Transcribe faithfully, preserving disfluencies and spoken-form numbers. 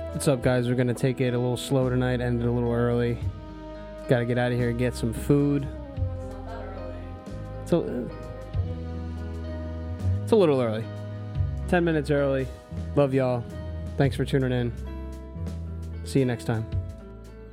What's up, guys? We're going to take it a little slow tonight, end it a little early. Got to get out of here and get some food. It's a, it's a little early. Ten minutes early. Love y'all. Thanks for tuning in. See you next time.